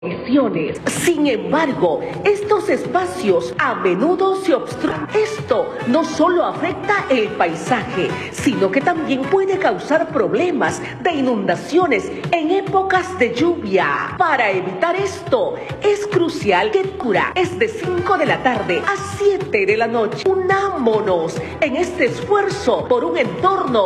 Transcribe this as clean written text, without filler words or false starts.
condiciones. Sin embargo, estos espacios a menudo se obstruyen. Esto no solo afecta el paisaje, sino que también puede causar problemas de inundaciones en épocas de lluvia. Para evitar esto, es crucial que es de 5 de la tarde a 7 de la noche. Unámonos en este esfuerzo por un entorno